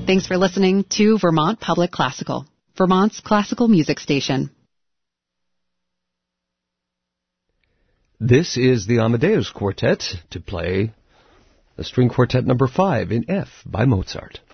Thanks for listening to Vermont Public Classical, Vermont's classical music station. This is the Amadeus Quartet to play the String Quartet number 5 in F by Mozart.